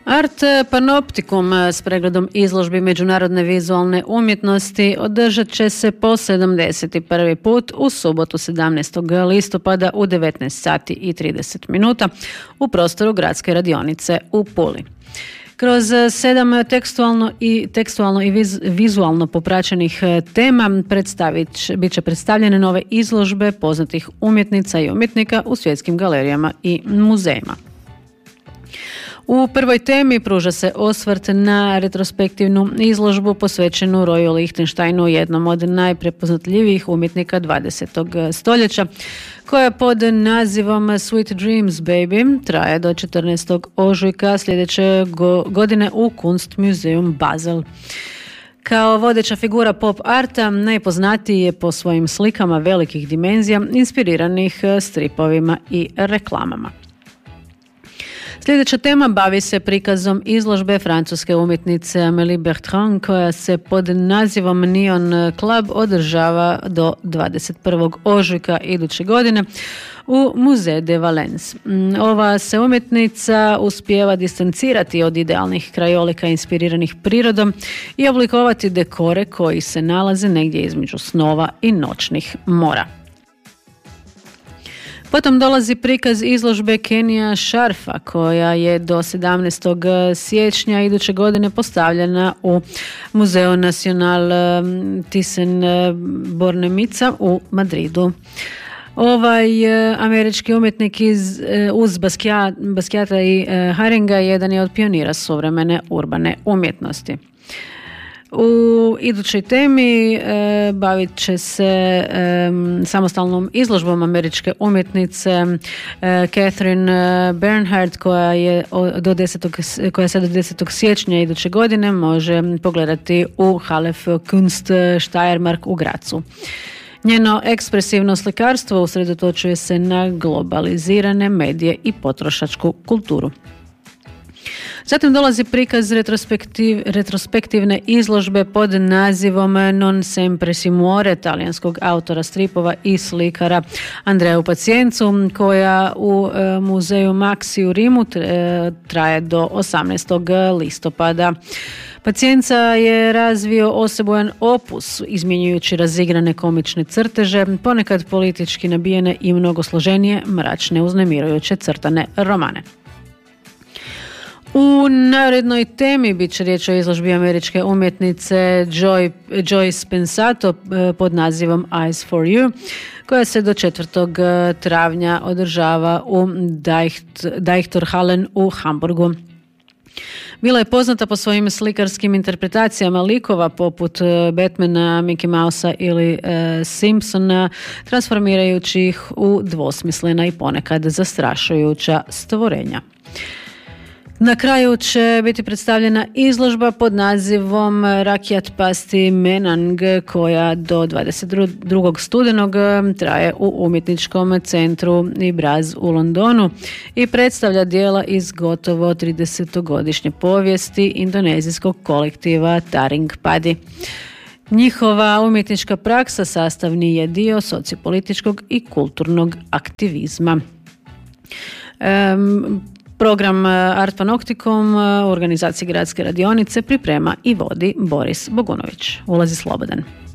Art Panoptikum s pregledom izložbi međunarodne vizualne umjetnosti održat će se po 71. put u subotu 17. listopada u 19 sati i 30 minuta u prostoru Gradske radionice u Puli. Kroz 7 tekstualno i vizualno popraćenih tema bit će predstavljene nove izložbe poznatih umjetnica i umjetnika u svjetskim galerijama i muzejima. U prvoj temi pruža se osvrt na retrospektivnu izložbu posvećenu Royu Lichtensteinu, jednom od najprepoznatljivijih umjetnika 20. stoljeća, koja pod nazivom Sweet Dreams Baby traje do 14. ožujka sljedeće godine u Kunstmuseum Basel. Kao vodeća figura pop arta najpoznatiji je po svojim slikama velikih dimenzija inspiriranih stripovima i reklamama. Sljedeća tema bavi se prikazom izložbe francuske umjetnice Amélie Bertrand koja se pod nazivom Neon Club održava do 21. ožujka iduće godine u Musée de Valence. Ova se umjetnica uspijeva distancirati od idealnih krajolika inspiriranih prirodom i oblikovati dekore koji se nalaze negdje između snova i noćnih mora. Potom dolazi prikaz izložbe Kenija Šarfa koja je do 17. siječnja iduće godine postavljena u Museo Nacional Thyssen-Bornemisza u Madridu. Ovaj američki umjetnik uz Basquiata i Haringa jedan je od pionira suvremene urbane umjetnosti. U idućoj temi bavit će se samostalnom izložbom američke umjetnice Catherine Bernhardt koja se do 10. siječnja iduće godine može pogledati u Halef Kunst Steiermark u Grazu. Njeno ekspresivno slikarstvo usredotočuje se na globalizirane medije i potrošačku kulturu. Zatim dolazi prikaz retrospektivne izložbe pod nazivom Non sempre si muore talijanskog autora stripova i slikara Andrea Pacienzu koja u muzeju Maxi u Rimu traje do 18. listopada. Pacienza je razvio osebujan opus izmjenjujući razigrane komične crteže, ponekad politički nabijene i mnogo složenije, mračne, uznemirujuće crtane romane. U narednoj temi bit će riječ o izložbi američke umjetnice Joyce Pensato pod nazivom Eyes for You, koja se do 4. travnja održava u Deichtorhallen u Hamburgu. Bila je poznata po svojim slikarskim interpretacijama likova poput Batmana, Mickey Mousea ili Simpsona, transformirajući ih u dvosmislena i ponekad zastrašujuća stvorenja. Na kraju će biti predstavljena izložba pod nazivom Rakiat Pasti Menang koja do 22. studenog traje u umjetničkom centru Ibraz u Londonu i predstavlja dijela iz gotovo 30-godišnje povijesti indonezijskog kolektiva Taring Padi. Njihova umjetnička praksa sastavni je dio sociopolitičkog i kulturnog aktivizma. Program Art Panoptikum u organizaciji Gradske radionice priprema i vodi Boris Bogunović. Ulazi slobodan.